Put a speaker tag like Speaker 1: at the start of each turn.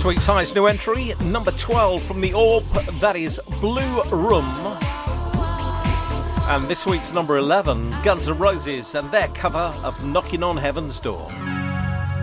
Speaker 1: This week's highest new entry, number 12 from the AWP, that is Blue Room. And this week's number 11, Guns N' Roses and their cover of Knocking on Heaven's Door.